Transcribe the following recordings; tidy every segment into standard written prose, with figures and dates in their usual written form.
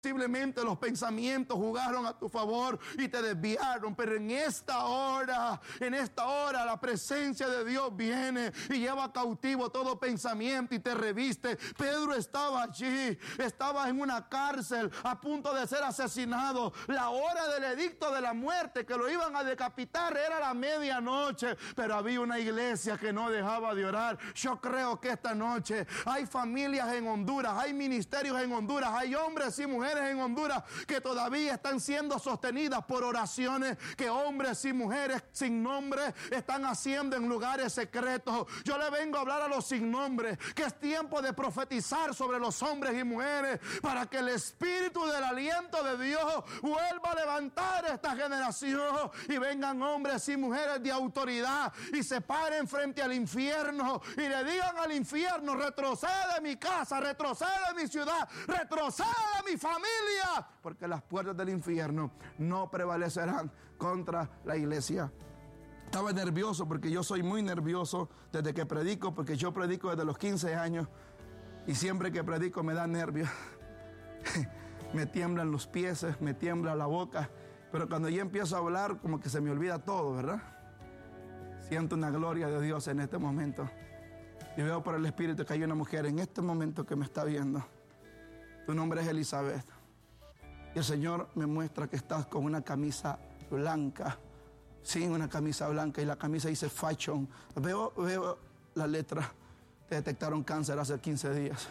Posiblemente los pensamientos jugaron a tu favor y te desviaron, pero en esta hora, la presencia de Dios viene y lleva cautivo todo pensamiento y te reviste. Pedro estaba allí, estaba en una cárcel a punto de ser asesinado. La hora del edicto de la muerte, que lo iban a decapitar, era la medianoche, pero había una iglesia que no dejaba de orar. Yo creo que esta noche hay familias en Honduras, hay ministerios en Honduras, hay hombres y mujeres en Honduras que todavía están siendo sostenidas por oraciones que hombres y mujeres sin nombre están haciendo en lugares secretos. Yo le vengo a hablar a los sin nombre que es tiempo de profetizar sobre los hombres y mujeres para que el espíritu del aliento de Dios vuelva a levantar esta generación y vengan hombres y mujeres de autoridad y se paren frente al infierno y le digan al infierno: retrocede de mi casa, retrocede de mi ciudad, retrocede de mi familia, porque las puertas del infierno no prevalecerán contra la iglesia. Estaba nervioso porque yo soy muy nervioso desde que predico, porque yo predico desde los 15 años y siempre que predico me da nervios. Me tiemblan los pies, me tiembla la boca, pero cuando yo empiezo a hablar como que se me olvida todo, ¿verdad? Siento una gloria de Dios en este momento y veo por el Espíritu que hay una mujer en este momento que me está viendo. Tu nombre es Elizabeth. Y el Señor me muestra que estás con una camisa blanca. Sí, una camisa blanca. Y la camisa dice fashion. Veo la letra. Te detectaron cáncer hace 15 días.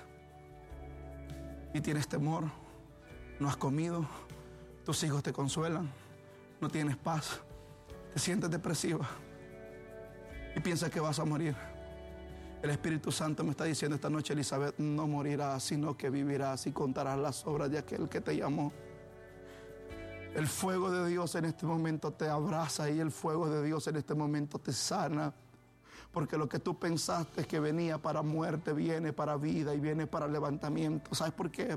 Y tienes temor. No has comido. Tus hijos te consuelan. No tienes paz. Te sientes depresiva. Y piensas que vas a morir. El Espíritu Santo me está diciendo esta noche: Elizabeth, no morirás, sino que vivirás y contarás las obras de aquel que te llamó. El fuego de Dios en este momento te abraza y el fuego de Dios en este momento te sana. Porque lo que tú pensaste que venía para muerte, viene para vida y viene para levantamiento. ¿Sabes por qué?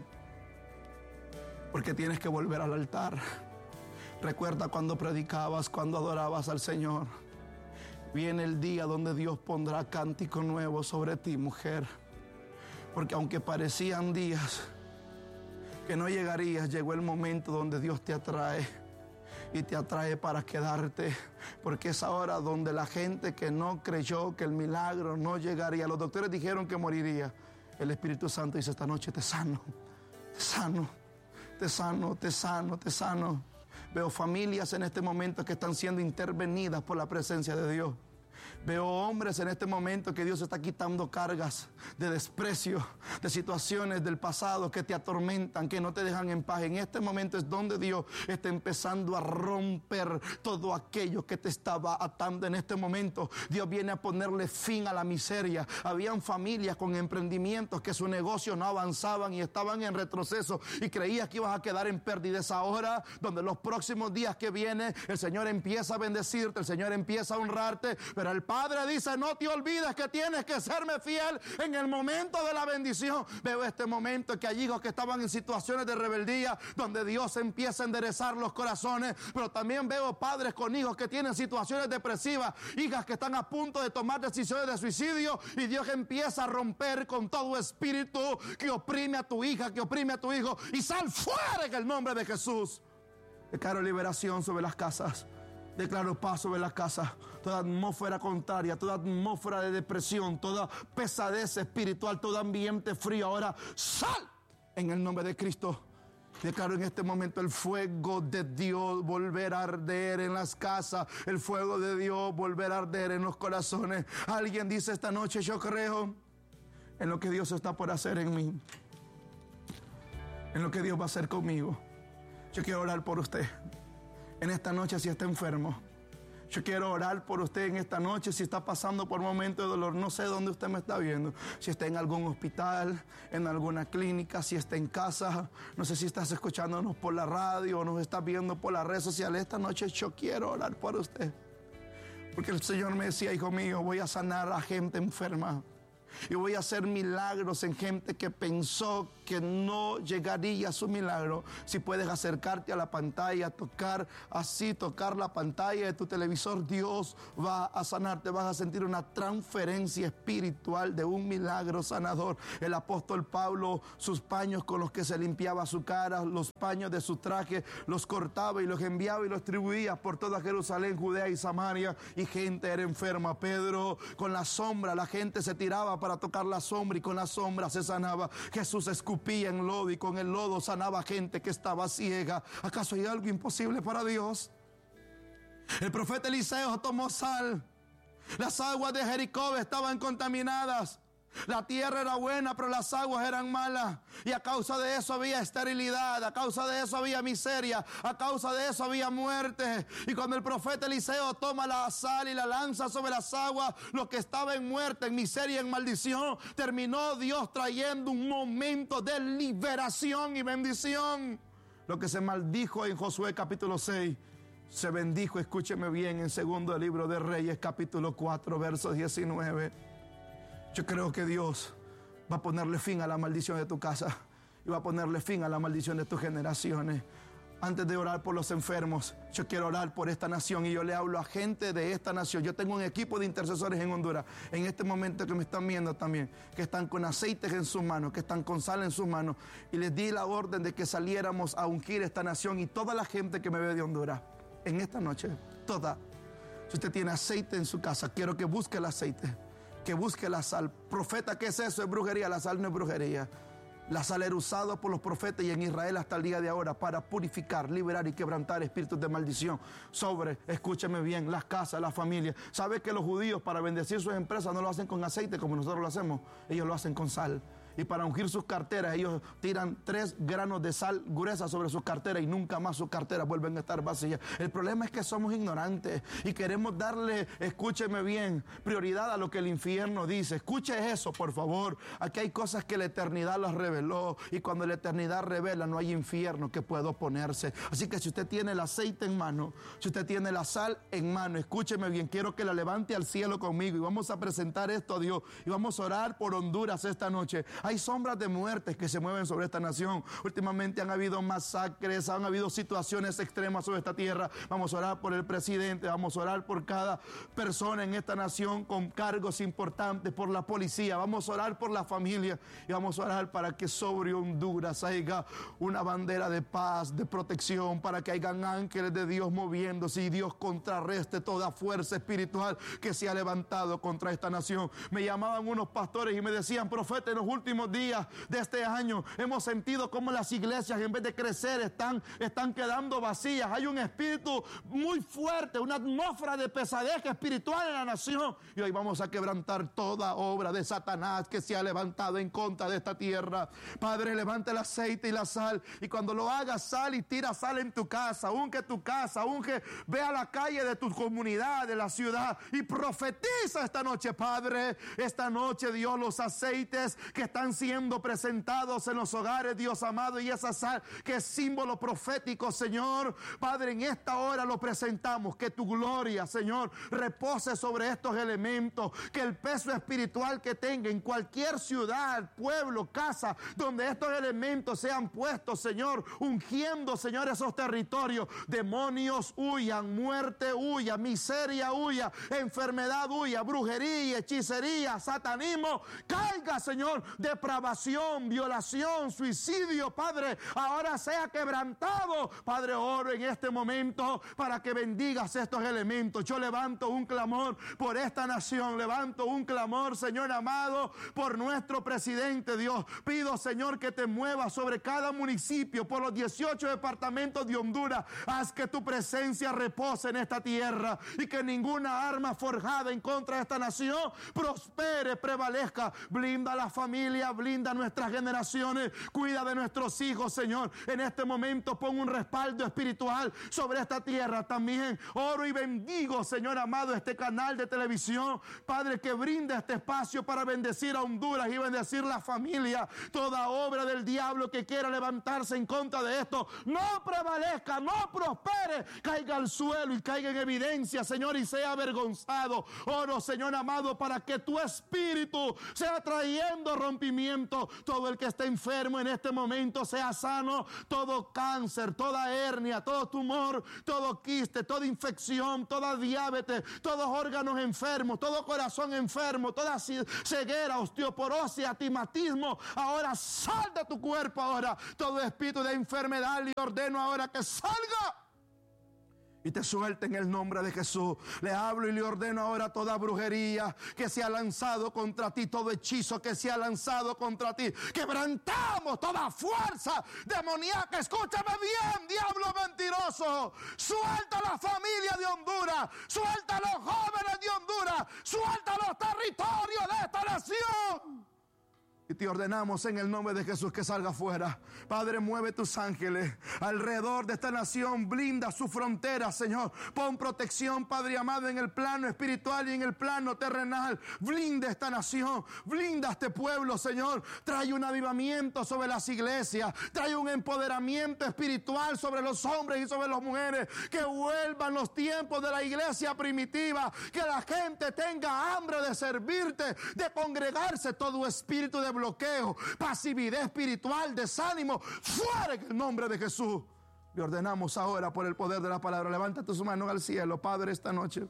Porque tienes que volver al altar. Recuerda cuando predicabas, cuando adorabas al Señor. Viene el día donde Dios pondrá cántico nuevo sobre ti, mujer. Porque aunque parecían días que no llegarías, llegó el momento donde Dios te atrae. Y te atrae para quedarte. Porque es ahora donde la gente que no creyó que el milagro no llegaría, los doctores dijeron que moriría, el Espíritu Santo dice: esta noche te sano, te sano, te sano, te sano, te sano. Veo familias en este momento que están siendo intervenidas por la presencia de Dios. Veo hombres en este momento que Dios está quitando cargas de desprecio, de situaciones del pasado que te atormentan, que no te dejan en paz. En este momento es donde Dios está empezando a romper todo aquello que te estaba atando. En este momento Dios viene a ponerle fin a la miseria. Habían familias con emprendimientos que sus negocios no avanzaban y estaban en retroceso y creías que ibas a quedar en pérdida. Es ahora donde los próximos días que vienen el Señor empieza a bendecirte, el Señor empieza a honrarte, pero el Padre dice: no te olvides que tienes que serme fiel en el momento de la bendición. Veo este momento que hay hijos que estaban en situaciones de rebeldía, donde Dios empieza a enderezar los corazones, pero también veo padres con hijos que tienen situaciones depresivas, hijas que están a punto de tomar decisiones de suicidio, y Dios empieza a romper con todo espíritu que oprime a tu hija, que oprime a tu hijo, y sal fuera en el nombre de Jesús. Declaro liberación sobre las casas. Declaro paz sobre las casas. Toda atmósfera contraria, toda atmósfera de depresión, toda pesadez espiritual, todo ambiente frío, ahora sal en el nombre de Cristo. Declaro en este momento el fuego de Dios volver a arder en las casas, el fuego de Dios volver a arder en los corazones. Alguien dice esta noche: yo creo en lo que Dios está por hacer en mí, en lo que Dios va a hacer conmigo. Yo quiero orar por usted en esta noche si está enfermo. Yo quiero orar por usted en esta noche si está pasando por momentos de dolor. No sé dónde usted me está viendo. Si está en algún hospital, en alguna clínica, si está en casa. No sé si estás escuchándonos por la radio o nos estás viendo por las redes sociales. Esta noche yo quiero orar por usted. Porque el Señor me decía: hijo mío, voy a sanar a gente enferma. Y voy a hacer milagros en gente que pensó que no llegaría a su milagro. Si puedes acercarte a la pantalla, tocar la pantalla de tu televisor, Dios va a sanarte. Vas a sentir una transferencia espiritual de un milagro sanador. El apóstol Pablo, sus paños con los que se limpiaba su cara, los paños de su traje, los cortaba y los enviaba y los distribuía por toda Jerusalén, Judea y Samaria, y gente era enferma. Pedro, con la sombra, la gente se tiraba para tocar la sombra y con la sombra se sanaba. Jesús escupía en lodo y con el lodo sanaba gente que estaba ciega. ¿Acaso hay algo imposible para Dios? El profeta Eliseo tomó sal. Las aguas de Jericó estaban contaminadas. La tierra era buena, pero las aguas eran malas. Y a causa de eso había esterilidad, a causa de eso había miseria, a causa de eso había muerte. Y cuando el profeta Eliseo toma la sal y la lanza sobre las aguas, lo que estaba en muerte, en miseria, en maldición, terminó Dios trayendo un momento de liberación y bendición. Lo que se maldijo en Josué capítulo 6, se bendijo, escúcheme bien, en segundo libro de Reyes capítulo 4, verso 19. Yo creo que Dios va a ponerle fin a la maldición de tu casa y va a ponerle fin a la maldición de tus generaciones. Antes de orar por los enfermos, yo quiero orar por esta nación y yo le hablo a gente de esta nación. Yo tengo un equipo de intercesores en Honduras, en este momento que me están viendo también, que están con aceites en sus manos, que están con sal en sus manos, y les di la orden de que saliéramos a ungir esta nación y toda la gente que me ve de Honduras, en esta noche, toda. Si usted tiene aceite en su casa, quiero que busque el aceite, que busque la sal. Profeta, ¿qué es eso? Es brujería. La sal no es brujería. La sal era usada por los profetas y en Israel hasta el día de ahora para purificar, liberar y quebrantar espíritus de maldición sobre, escúcheme bien, las casas, las familias. ¿Sabe que los judíos para bendecir sus empresas no lo hacen con aceite como nosotros lo hacemos? Ellos lo hacen con sal. Y para ungir sus carteras, ellos tiran 3 granos de sal gruesa sobre sus carteras y nunca más sus carteras vuelven a estar vacías. El problema es que somos ignorantes y queremos darle, escúcheme bien, prioridad a lo que el infierno dice. Escuche eso, por favor. Aquí hay cosas que la eternidad las reveló y cuando la eternidad revela no hay infierno que pueda oponerse. Así que si usted tiene el aceite en mano, si usted tiene la sal en mano, escúcheme bien, quiero que la levante al cielo conmigo y vamos a presentar esto a Dios y vamos a orar por Honduras esta noche. Hay sombras de muertes que se mueven sobre esta nación. Últimamente han habido masacres, han habido situaciones extremas sobre esta tierra. Vamos a orar por el presidente, vamos a orar por cada persona en esta nación con cargos importantes, por la policía, vamos a orar por la familia y vamos a orar para que sobre Honduras haya una bandera de paz, de protección, para que hayan ángeles de Dios moviéndose y Dios contrarreste toda fuerza espiritual que se ha levantado contra esta nación. Me llamaban unos pastores y me decían: profeta, en los últimos días de este año hemos sentido como las iglesias en vez de crecer están quedando vacías. Hay un espíritu muy fuerte, una atmósfera de pesadez espiritual en la nación y hoy vamos a quebrantar toda obra de Satanás que se ha levantado en contra de esta tierra. Padre, levanta el aceite y la sal y cuando lo hagas, sal y tira sal en tu casa, unge tu casa, ve a la calle de tu comunidad, de la ciudad y profetiza esta noche, Padre, esta noche, Dios, los aceites que están siendo presentados en los hogares, Dios amado, y esa sal que es símbolo profético, Señor, Padre, en esta hora lo presentamos, que tu gloria, Señor, repose sobre estos elementos, que el peso espiritual que tenga en cualquier ciudad, pueblo, casa, donde estos elementos sean puestos, Señor, ungiendo, Señor, esos territorios, demonios huyan, muerte huya, miseria huya, enfermedad huya, brujería, hechicería, satanismo, caiga, Señor, depravación, violación, suicidio, Padre, ahora sea quebrantado. Padre, oro en este momento para que bendigas estos elementos. Yo levanto un clamor por esta nación, levanto un clamor, Señor amado, por nuestro presidente, Dios. Pido, Señor, que te muevas sobre cada municipio, por los 18 departamentos de Honduras. Haz que tu presencia repose en esta tierra y que ninguna arma forjada en contra de esta nación prospere, prevalezca. Blinda a la familia familia, blinda nuestras generaciones, cuida de nuestros hijos, Señor. En este momento pon un respaldo espiritual sobre esta tierra. También oro y bendigo, Señor amado, este canal de televisión, Padre, que brinda este espacio para bendecir a Honduras y bendecir la familia. Toda obra del diablo que quiera levantarse en contra de esto, no prevalezca, no prospere, caiga al suelo y caiga en evidencia, Señor, y sea avergonzado. Oro, Señor amado, para que tu espíritu sea trayendo rompimiento. Todo el que esté enfermo en este momento sea sano. Todo cáncer, toda hernia, todo tumor, todo quiste, toda infección, toda diabetes, todos órganos enfermos, todo corazón enfermo, toda ceguera, osteoporosis, astigmatismo, ahora sal de tu cuerpo ahora. Todo espíritu de enfermedad le ordeno ahora que salga y te suelte en el nombre de Jesús. Le hablo y le ordeno ahora toda brujería que se ha lanzado contra ti, todo hechizo que se ha lanzado contra ti. Quebrantamos toda fuerza demoníaca. Escúchame bien, diablo mentiroso. Suelta la familia de Honduras, suelta a los jóvenes de Honduras, suelta los territorios de esta nación. Y te ordenamos en el nombre de Jesús que salga afuera. Padre, mueve tus ángeles alrededor de esta nación. Blinda su frontera, Señor. Pon protección, Padre amado, en el plano espiritual y en el plano terrenal. Blinda esta nación. Blinda este pueblo, Señor. Trae un avivamiento sobre las iglesias. Trae un empoderamiento espiritual sobre los hombres y sobre las mujeres. Que vuelvan los tiempos de la iglesia primitiva. Que la gente tenga hambre de servirte, de congregarse. Todo espíritu de bloqueo, pasividad espiritual, desánimo, fuera en el nombre de Jesús. Le ordenamos ahora por el poder de la palabra. Levanta tus manos al cielo, Padre, esta noche.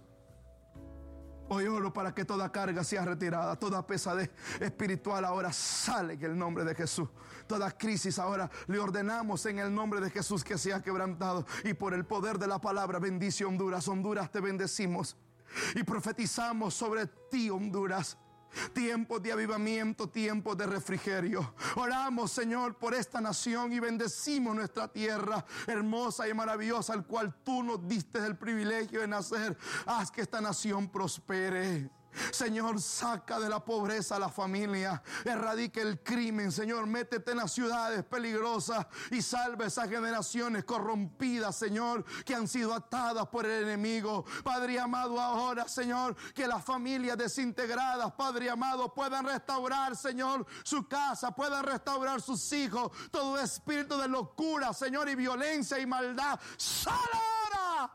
Hoy oro para que toda carga sea retirada, toda pesadez espiritual ahora sale en el nombre de Jesús. Toda crisis ahora le ordenamos en el nombre de Jesús que sea quebrantado. Y por el poder de la palabra, bendice Honduras. Honduras, te bendecimos y profetizamos sobre ti, Honduras. Tiempos de avivamiento, tiempos de refrigerio. Oramos, Señor, por esta nación y bendecimos nuestra tierra hermosa y maravillosa, al cual tú nos diste el privilegio de nacer. Haz que esta nación prospere. Señor, saca de la pobreza a la familia, erradica el crimen, Señor, métete en las ciudades peligrosas y salva esas generaciones corrompidas, Señor, que han sido atadas por el enemigo. Padre amado, ahora, Señor, que las familias desintegradas, Padre amado, puedan restaurar, Señor, su casa, puedan restaurar sus hijos. Todo espíritu de locura, Señor, y violencia y maldad, ¡sal ahora!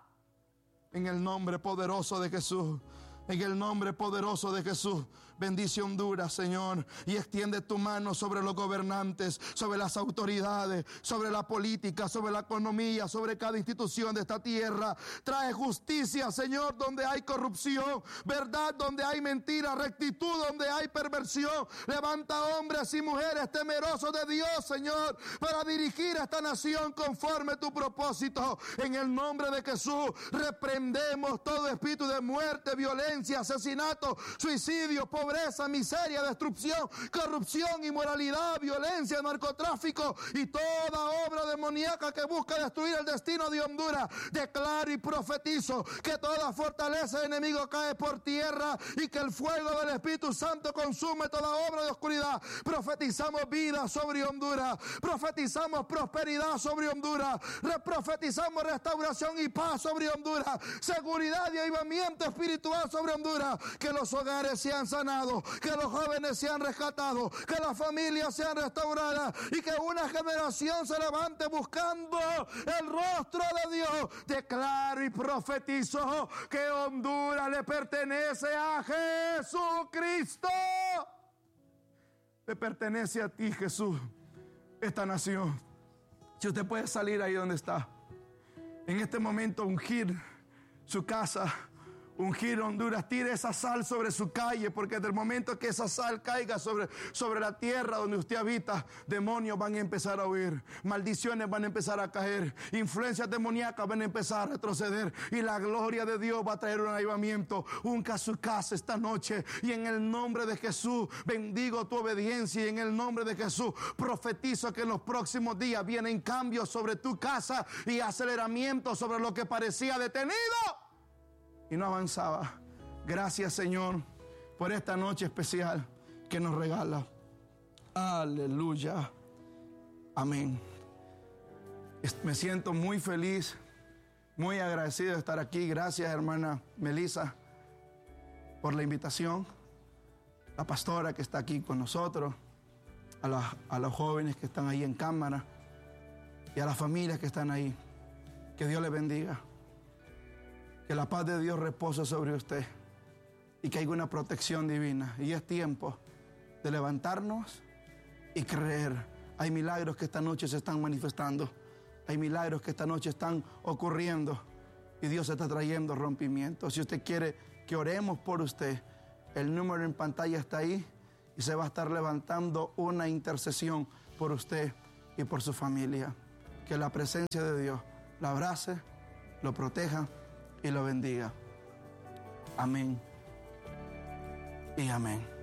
En el nombre poderoso de Jesús. En el nombre poderoso de Jesús, bendice Honduras, Señor, y extiende tu mano sobre los gobernantes, sobre las autoridades, sobre la política, sobre la economía, sobre cada institución de esta tierra. Trae justicia, Señor, donde hay corrupción, verdad donde hay mentira, rectitud donde hay perversión. Levanta hombres y mujeres temerosos de Dios, Señor, para dirigir a esta nación conforme a tu propósito. En el nombre de Jesús, reprendemos todo espíritu de muerte, violencia, asesinato, suicidio, pobreza, miseria, destrucción, corrupción, inmoralidad, violencia, narcotráfico y toda obra demoníaca que busca destruir el destino de Honduras. Declaro y profetizo que toda fortaleza del enemigo cae por tierra y que el fuego del Espíritu Santo consume toda obra de oscuridad. Profetizamos vida sobre Honduras, profetizamos prosperidad sobre Honduras, profetizamos restauración y paz sobre Honduras, seguridad y avivamiento espiritual sobre Honduras. Que los hogares sean sanados, que los jóvenes sean rescatados, que las familias sean restauradas y que una generación se levante buscando el rostro de Dios. Declaro y profetizo que Honduras le pertenece a Jesucristo. Le pertenece a ti, Jesús, esta nación. Si usted puede salir ahí donde está, en este momento ungir su casa, ungir Honduras, tire esa sal sobre su calle, porque desde el momento que esa sal caiga sobre la tierra donde usted habita, demonios van a empezar a huir, maldiciones van a empezar a caer, influencias demoníacas van a empezar a retroceder y la gloria de Dios va a traer un avivamiento. Unca su casa esta noche y en el nombre de Jesús bendigo tu obediencia y en el nombre de Jesús profetizo que en los próximos días vienen cambios sobre tu casa y aceleramiento sobre lo que parecía detenido y no avanzaba. Gracias, Señor, por esta noche especial que nos regala. Aleluya. Amén. Me siento muy feliz, muy agradecido de estar aquí. Gracias, hermana Melissa, por la invitación. La pastora que está aquí con nosotros, a los jóvenes que están ahí en cámara y a las familias que están ahí. Que Dios les bendiga. Que la paz de Dios repose sobre usted y que haya una protección divina. Y es tiempo de levantarnos y creer. Hay milagros que esta noche se están manifestando. Hay milagros que esta noche están ocurriendo y Dios está trayendo rompimiento. Si usted quiere que oremos por usted, el número en pantalla está ahí y se va a estar levantando una intercesión por usted y por su familia. Que la presencia de Dios lo abrace, lo proteja y lo bendiga. Amén y amén.